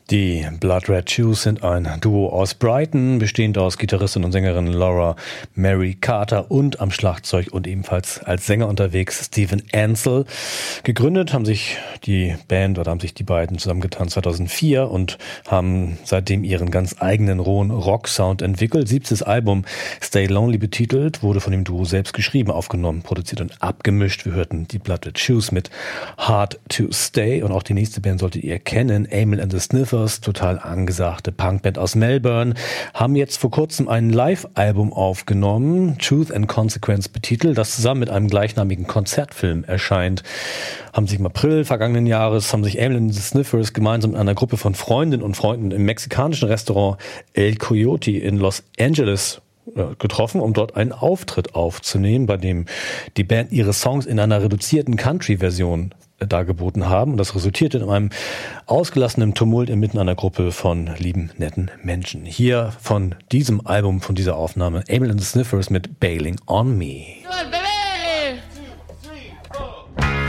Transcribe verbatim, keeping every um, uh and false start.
Die Blood Red Shoes sind ein Duo aus Brighton, bestehend aus Gitarristin und Sängerin Laura Mary Carter und am Schlagzeug und ebenfalls als Sänger unterwegs Stephen Ansell. Gegründet haben sich die Band oder haben sich die beiden zusammengetan zweitausendvier und haben seitdem ihren ganz eigenen rohen Rock-Sound entwickelt. Siebtes Album, Stay Lonely betitelt, wurde von dem Duo selbst geschrieben, aufgenommen, produziert und abgemischt. Wir hörten die Blood Red Shoes mit Hard to Stay und auch die nächste Band solltet ihr kennen, Amyl and the Sniffers. Total angesagte Punkband aus Melbourne, haben jetzt vor kurzem ein Live-Album aufgenommen, Truth and Consequence betitelt, das zusammen mit einem gleichnamigen Konzertfilm erscheint. Haben sich im April vergangenen Jahres, haben sich Amyl and the Sniffers gemeinsam mit einer Gruppe von Freundinnen und Freunden im mexikanischen Restaurant El Coyote in Los Angeles getroffen, um dort einen Auftritt aufzunehmen, bei dem die Band ihre Songs in einer reduzierten Country-Version dargeboten haben. Und das resultierte in einem ausgelassenen Tumult inmitten einer Gruppe von lieben, netten Menschen. Hier von diesem Album, von dieser Aufnahme, Amyl and the Sniffers mit Bailing on Me.